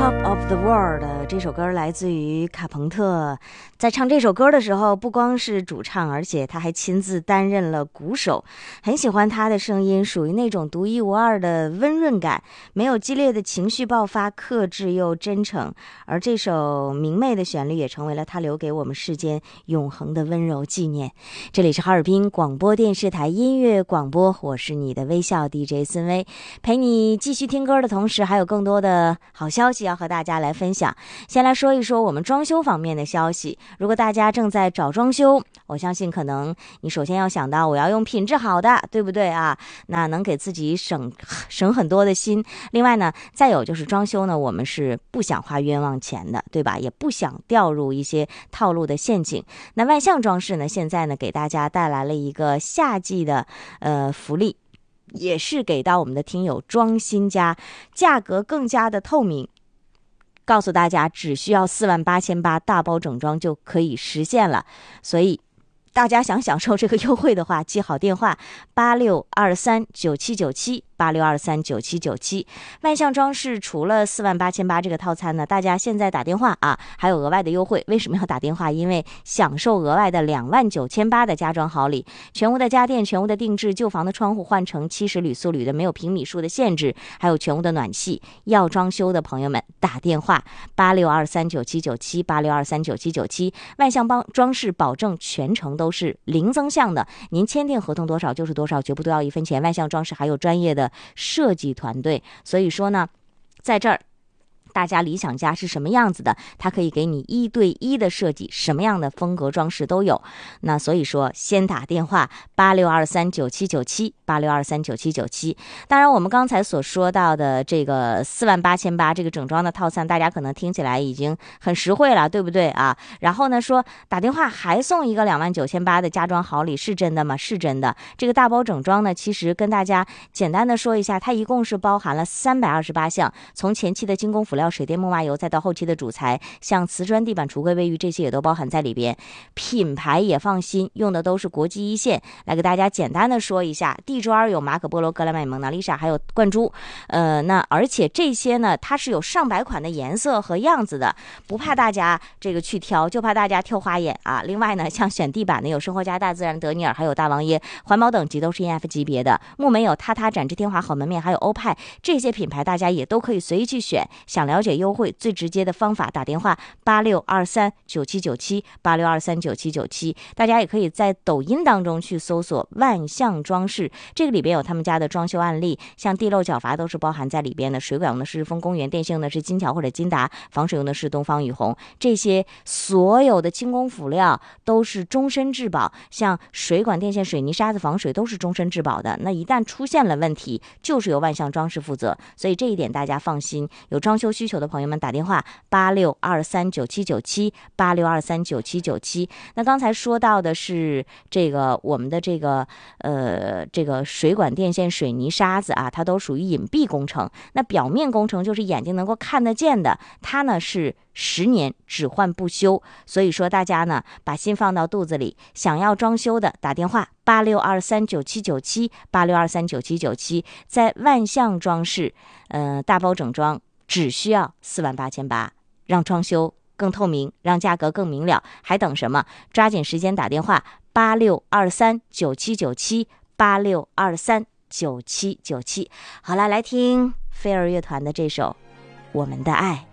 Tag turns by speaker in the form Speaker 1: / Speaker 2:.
Speaker 1: Top of the World 这首歌来自于卡朋特，在唱这首歌的时候不光是主唱，而且他还亲自担任了鼓手。很喜欢他的声音，属于那种独一无二的温润感，没有激烈的情绪爆发，克制又真诚。而这首明媚的旋律也成为了他留给我们世间永恒的温柔纪念。这里是哈尔滨广播电视台音乐广播，我是你的微笑 DJ 孙薇，陪你继续听歌的同时，还有更多的好消息要和大家来分享。先来说一说我们装修方面的消息。如果大家正在找装修，我相信可能你首先要想到我要用品质好的，对不对啊？那能给自己省很多的心。另外呢，再有就是装修呢，我们是不想花冤枉钱的，对吧？也不想掉入一些套路的陷阱。那万象装饰呢，现在呢给大家带来了一个夏季的福利，也是给到我们的听友装新家，价格更加的透明，告诉大家只需要48800大包整装就可以实现了。所以大家想享受这个优惠的话，记好电话8623979786239797。万象装饰除了48800这个套餐呢，大家现在打电话啊，还有额外的优惠。为什么要打电话？因为享受额外的29800的家装好礼，全屋的家电，全屋的定制，旧房的窗户换成70铝塑铝的，没有平米数的限制，还有全屋的暖气。要装修的朋友们打电话8623979786239797。万象装饰保证全程都是零增项的，您签订合同多少就是多少，绝不多要1分钱。万象装饰还有专业的设计团队，所以说呢，在这儿大家理想家是什么样子的，它可以给你1对1的设计，什么样的风格装饰都有。那所以说先打电话8623979786239797。当然我们刚才所说到的这个48800这个整装的套餐，大家可能听起来已经很实惠了，对不对啊？然后呢说打电话还送一个29800的家装好礼，是真的吗？是真的。这个大包整装呢，其实跟大家简单的说一下，它一共是包含了328项，从前期的精工辅料、水电木瓦油，再到后期的主材，像瓷砖、地板、橱柜、卫浴，这些也都包含在里边。品牌也放心，用的都是国际一线。来给大家简单的说一下，地砖有马可波罗、格莱美、蒙娜丽莎，还有冠珠。那而且这些呢，它是有上百款的颜色和样子的，不怕大家这个去挑，就怕大家挑花眼啊。另外呢，像选地板的有生活家、大自然、德尼尔，还有大王爷，环保等级都是 EF 级别的。木门有塌塌、展翅、天华、好门面，还有欧派，这些品牌大家也都可以随意去选。想了解优惠，最直接的方法打电话8623979786239797。大家也可以在抖音当中去搜索万象装饰，这个里边有他们家的装修案例，像地漏、角阀都是包含在里边的。水管用的是日丰公园，电信用的是金桥或者金达，防水用的是东方雨虹，这些所有的精工辅料都是终身质保，像水管、电线、水泥、沙子防水都是终身质保的。那一旦出现了问题，就是由万象装饰负责，所以这一点大家放心。有装修需求的朋友们打电话8623979786239797。那刚才说到的是这个我们的这个水管、电线、水泥、沙子啊，它都属于隐蔽工程。那表面工程就是眼睛能够看得见的，它呢是10年只换不修。所以说大家呢把心放到肚子里，想要装修的打电话8623979786239797。在万象装饰大包整装只需要48800，让装修更透明，让价格更明了，还等什么？抓紧时间打电话8623979786239797。好了，来听飞儿乐团的这首《我们的爱》。